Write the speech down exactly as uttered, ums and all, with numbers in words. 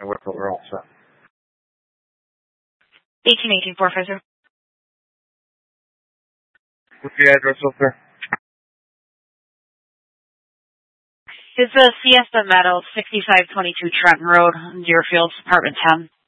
And we're, we're all set. eighteen eighteen four five zero. What's the address up there? It's a Siesta Meadows, sixty-five twenty-two Trenton Road, Deerfield, apartment ten.